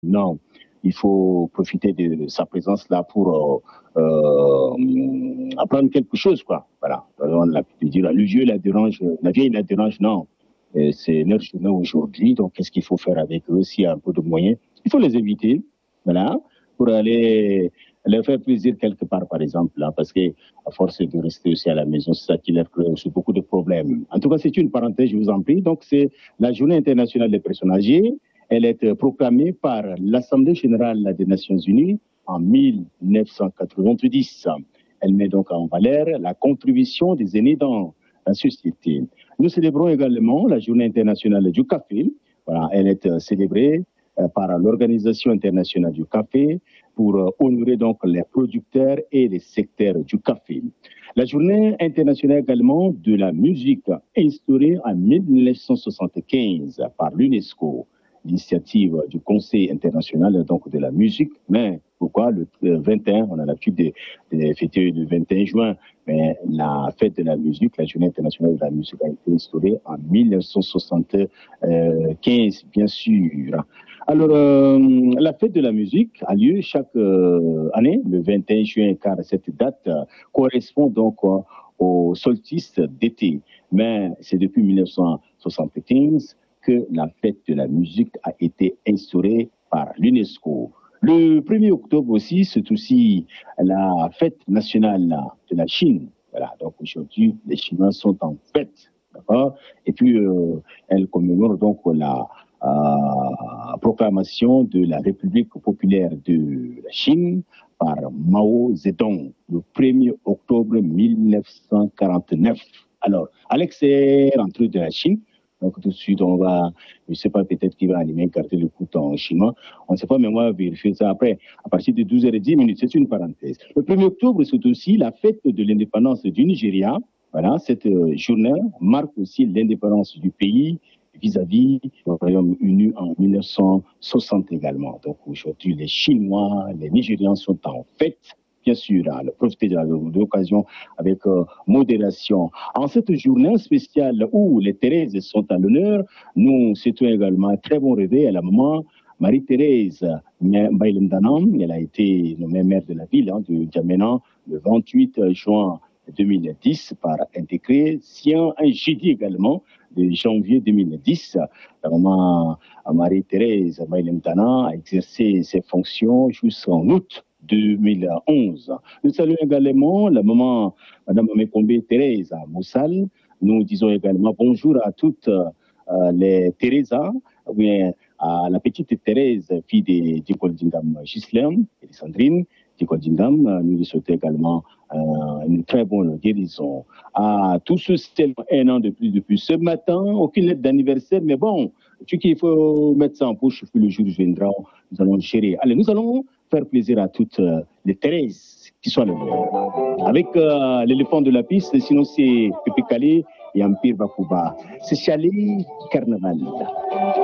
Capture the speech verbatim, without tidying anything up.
Non, il faut profiter de sa présence là pour euh, euh, apprendre quelque chose, quoi. Voilà. On a pu dire, le vieux la dérange, la vieille la dérange, non. C'est leur journée aujourd'hui, donc qu'est-ce qu'il faut faire avec eux s'il y a un peu de moyens? Il faut les inviter, voilà, pour aller leur faire plaisir quelque part, par exemple, là, parce que à force de rester aussi à la maison, c'est ça qui leur crée aussi beaucoup de problèmes. En tout cas, c'est une parenthèse, je vous en prie. Donc, c'est la Journée internationale des personnes âgées. Elle est proclamée par l'Assemblée générale des Nations unies en mille neuf cent quatre-vingt-dix. Elle met donc en valeur la contribution des aînés dans la société. Nous célébrons également la Journée internationale du café. Voilà, elle est célébrée par l'Organisation internationale du café pour honorer donc les producteurs et les secteurs du café. La Journée internationale également de la musique, instaurée en mille neuf cent soixante-quinze par l'UNESCO, l'initiative du Conseil international donc de la musique. Mais pourquoi le vingt et un, on a l'habitude de, de fêter le vingt et un juin, mais la fête de la musique, la Journée internationale de la musique a été instaurée en mille neuf cent soixante-quinze, bien sûr. Alors, euh, la fête de la musique a lieu chaque euh, année, le vingt et un juin, car cette date euh, correspond donc euh, au solstice d'été. Mais c'est depuis mille neuf cent soixante-quinze que la fête de la musique a été instaurée par l'UNESCO. Le premier octobre aussi, c'est aussi la fête nationale de la Chine. Voilà, donc aujourd'hui, les Chinois sont en fête, d'accord? Et puis, euh, elle commémore donc la euh, proclamation de la République populaire de la Chine par Mao Zedong, le premier octobre mille neuf cent quarante-neuf. Alors, Alex est rentré de la Chine. Donc tout de suite, on va, je ne sais pas, peut-être qu'il va animer, garder le coup en chinois. On ne sait pas, mais on va vérifier ça après, à partir de douze heures dix minutes. C'est une parenthèse. Le premier octobre, c'est aussi la fête de l'indépendance du Nigeria. Voilà, cette journée marque aussi l'indépendance du pays vis-à-vis du Royaume-Uni en mille neuf cent soixante également. Donc aujourd'hui, les Chinois, les Nigérians sont en fête. Bien sûr, hein, profiter de l'occasion avec euh, modération. En cette journée spéciale où les Thérèses sont à l'honneur, nous souhaitons également un très bon réveil à la maman Marie-Thérèse Mbaïlemdanam. Elle a été nommée maire de la ville hein, de Djamena le vingt-huit juin deux mille dix par un décret, sien un jeudi également de janvier deux mille dix. La maman Marie-Thérèse Mbaïlemdanam a exercé ses fonctions jusqu'en août deux mille onze. Nous saluons également la maman, Madame Mekombe Thérèse Moussal. Nous disons également bonjour à toutes euh, les Thérèsa, ou bien à la petite Thérèse, fille de Dikol Dingam Gislaine et de Sandrine Dikol Dingam. Nous lui souhaitons également euh, une très bonne guérison. À tous ceux qui ont un an de plus depuis ce matin, aucune lettre d'anniversaire, mais bon, tu qu'il faut mettre ça en poche, puis le jour viendra, nous allons gérer. Allez, nous allons faire plaisir à toutes euh, les Thérèses qui sont là. Avec euh, l'éléphant de la piste, sinon c'est Pépé Calé et Empire Bakuba. C'est Chalet Carnaval.